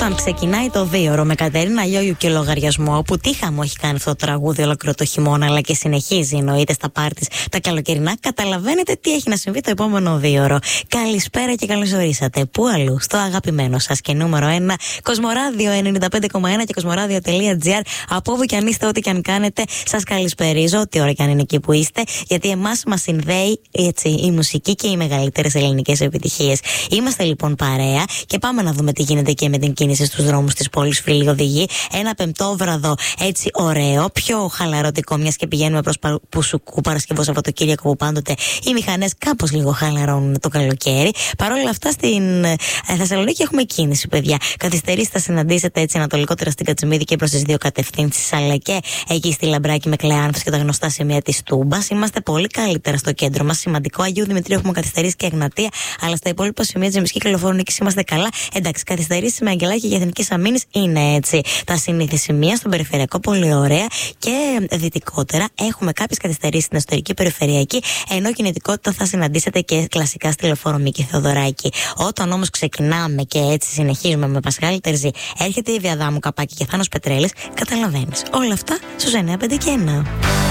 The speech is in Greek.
όταν ξεκινάει το 2ωρο με Κατερίνα Γιώγιου και λογαριασμό, που τύχα μου έχει κάνει αυτό το τραγούδι ολόκληρο το χειμώνα, αλλά και συνεχίζει εννοείται στα πάρτις τα καλοκαιρινά, καταλαβαίνετε τι έχει να συμβεί το επόμενο 2ωρο. Καλησπέρα και καλώς ορίσατε. Πού αλλού? Στο αγαπημένο σας και νούμερο 1 Κοσμοράδιο 95,1 και κοσμοράδιο.gr. Από όπου και αν είστε, ό,τι και αν κάνετε, σας καλησπερίζω, ό,τι ώρα και αν είναι εκεί που είστε, γιατί εμάς μας συνδέει έτσι η μουσική και οι μεγαλύτερες ελληνικές επιτυχίες. Είμαστε λοιπόν παρέα και πάμε να δούμε τι γίνεται και με την κίνηση στους δρόμους της πόλης, φίλοι οδηγοί. Ένα πεμπτόβραδο έτσι ωραίο, πιο χαλαρωτικό, μιας και πηγαίνουμε προς Πουσουκού Παρασκευό Σαββατοκύριακο, που πάντοτε οι μηχανές κάπως λίγο χαλαρώνουν το καλοκαίρι. Παρ' όλα αυτά στην Θεσσαλονίκη έχουμε κίνηση, παιδιά. Καθυστερήσεις θα συναντήσετε έτσι ανατολικότερα στην Κατσιμίδη και προς τις δύο κατευθύνσεις, αλλά και εκεί στη Λαμπράκη με Κλεάνθους και τα γνωστά σημεία της Τούμπας. Είμαστε πολύ καλύτερα στο κέντρο μας. Σημαντικό, Αγίου Δημητρίου έχουμε καθυστερήσει και Εγνατία, αλλά στα υπόλοιπα σημεία της Ζημικής Κελοφορονίκης είμαστε καλά. Εντάξει, καθυστερήσεις με Αγγελάκη και Εθνικής Αμήνης είναι έτσι τα συνήθη σημεία. Στον περιφερειακό πολύ ωραία και δυτικότερα έχουμε κάποιες καθυστερήσεις στην εσωτερική περιφερειακή, ενώ κινητικότητα θα συναντήσετε και κλασικά στη Λεωφόρο Μίκη Θεοδωράκη. Όταν όμως ξεκινάμε και έτσι συνεχίζουμε με Πασχάλη Τερζή, έρχεται η Διαδάμου Καπάκη και Θάνος Πετρέλης, καταλαβαίνεις. Όλα αυτά στους 9, 5 και 1.